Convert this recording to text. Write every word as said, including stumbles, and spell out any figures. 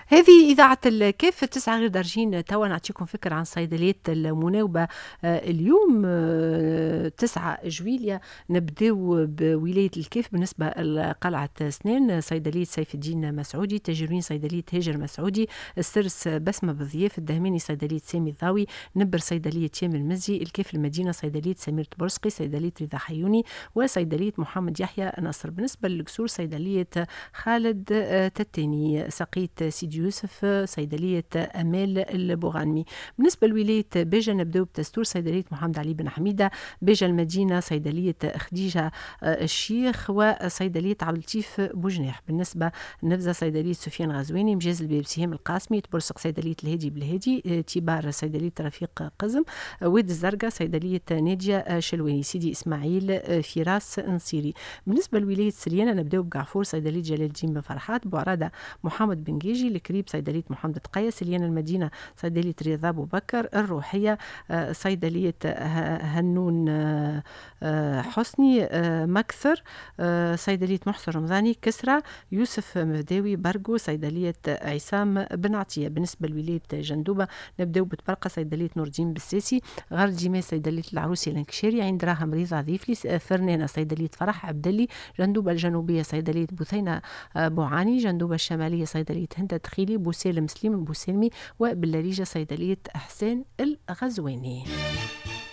هذه إذاعة الكاف تسعة غير دارجين. توا نعطيكم فكرة عن صيدليات المناوبة. آه، اليوم آه، تسعة جويلية نبداو بولاية الكاف بالنسبة لقلعة سنان، صيدلية سيف الدين مسعودي، تاجرين صيدلية هاجر مسعودي، السرس بسمة بضياف، الدهماني صيدلية سامي الضاوي، نبر صيدلية يام المزي، الكاف المدينة صيدلية سمير تبرسقي، صيدلية رضا حيوني، وصيدلية محمد يحيى نصر. بالنسبة للقصور صيدلية خالد آه، تتاني، سقيت سيدي يوسف، صيدلية أمال البوغانمي. بالنسبة لولاية بيجا نبدأ بتستور صيدلية محمد علي بن حميدة، بيجا المدينة صيدلية خديجة الشيخ، وصيدلية عبد اللطيف بوجناح. بالنسبة لنبزة صيدلية سفيان غزواني، مجاز الباب سهام القاسمي، تبرسق صيدلية الهادي بالهادي، تيبار صيدلية رفيق قزم، واد الزرقاء صيدلية نادية شلواني، سيدي إسماعيل فراس نصيري. بالنسبة لولاية سليانة نبدأ بقعفور صيدلية جلال الدين بن فرحات، بوعرادة محمد بن جيجي، الكريب صيدلية محمد تقيا، سليان المدينة صيدلية رضا أبو بكر، الروحية صيدلية هنون حسني، مكثر صيدلية محسن رمضاني، كسرى يوسف مفداوي، برقو صيدلية عصام بن عطية. بالنسبة لولاية جندوبة نبداو بتبرقة صيدلية نور الدين بالساسي، غار جيمي صيدلية العروسي الانكشيري، عين دراهم رضا ضيفلي، فرنانة صيدلية فرح عبدلي، جندوبة الجنوبية صيدلية بثينة بوعاني، جندوبة الشمالية صيدلية هند تخيلي، بوسالم مسلم البوسلمي، وباللاريجة صيدلية أحسان الغزواني.